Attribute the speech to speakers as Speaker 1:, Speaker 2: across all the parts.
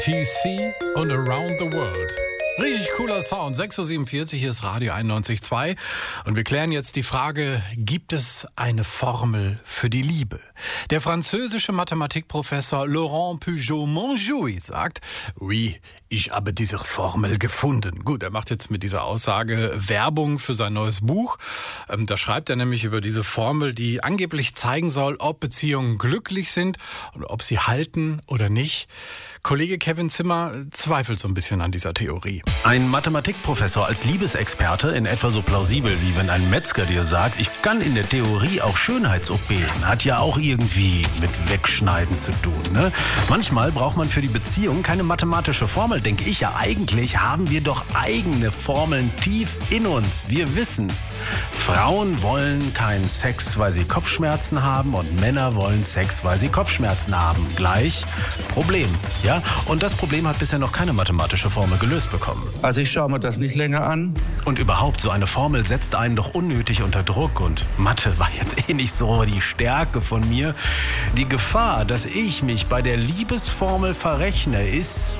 Speaker 1: TC und Around the World. Richtig cooler Sound. 6.47 Uhr ist Radio 91.2 und wir klären jetzt die Frage, gibt es eine Formel für die Liebe? Der französische Mathematikprofessor Laurent Pujol-Montjoly sagt, oui, ich habe diese Formel gefunden. Gut, er macht jetzt mit dieser Aussage Werbung für sein neues Buch. Da schreibt er nämlich über diese Formel, die angeblich zeigen soll, ob Beziehungen glücklich sind und ob sie halten oder nicht. Kollege Kevin Zimmer zweifelt so ein bisschen an dieser Theorie.
Speaker 2: Ein Mathematikprofessor als Liebesexperte in etwa so plausibel, wie wenn ein Metzger dir sagt, ich kann in der Theorie auch Schönheits-OPen. Hat ja auch irgendwie mit Wegschneiden zu tun, ne? Manchmal braucht man für die Beziehung keine mathematische Formel, denke ich ja. Eigentlich haben wir doch eigene Formeln tief in uns. Wir wissen, Frauen wollen keinen Sex, weil sie Kopfschmerzen haben und Männer wollen Sex, weil sie Kopfschmerzen haben. Gleich Problem, ja? Und das Problem hat bisher noch keine mathematische Formel gelöst bekommen.
Speaker 3: Also ich schaue mir das nicht länger an.
Speaker 2: Und überhaupt, so eine Formel setzt einen doch unnötig unter Druck. Und Mathe war jetzt eh nicht so die Stärke von mir. Die Gefahr, dass ich mich bei der Liebesformel verrechne, ist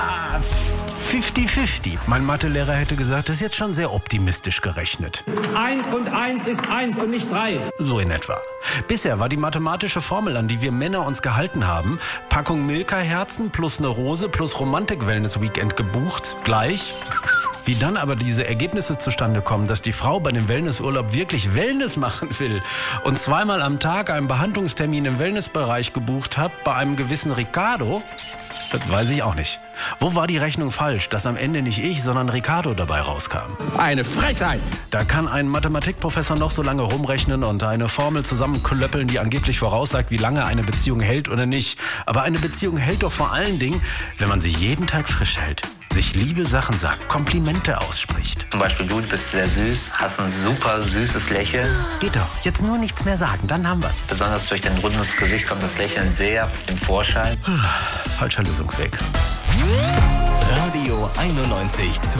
Speaker 2: 50-50. Mein Mathelehrer hätte gesagt, das ist jetzt schon sehr optimistisch gerechnet.
Speaker 4: 1 und 1 ist 1 und nicht 3.
Speaker 2: So in etwa. Bisher war die mathematische Formel, an die wir Männer uns gehalten haben, Packung Milka-Herzen plus eine Rose plus Romantik-Wellness-Weekend gebucht, gleich. Wie dann aber diese Ergebnisse zustande kommen, dass die Frau bei dem Wellnessurlaub wirklich Wellness machen will und zweimal am Tag einen Behandlungstermin im Wellnessbereich gebucht hat bei einem gewissen Ricardo, das weiß ich auch nicht. Wo war die Rechnung falsch, dass am Ende nicht ich, sondern Ricardo dabei rauskam?
Speaker 3: Eine Frechheit!
Speaker 2: Da kann ein Mathematikprofessor noch so lange rumrechnen und eine Formel zusammenklöppeln, die angeblich voraussagt, wie lange eine Beziehung hält oder nicht. Aber eine Beziehung hält doch vor allen Dingen, wenn man sie jeden Tag frisch hält, sich liebe Sachen sagt, Komplimente ausspricht.
Speaker 5: Zum Beispiel, du bist sehr süß, hast ein super süßes Lächeln.
Speaker 2: Geht doch, jetzt nur nichts mehr sagen, dann haben wir's.
Speaker 5: Besonders durch dein rundes Gesicht kommt das Lächeln sehr im Vorschein.
Speaker 2: Falscher Lösungsweg.
Speaker 6: Radio 91.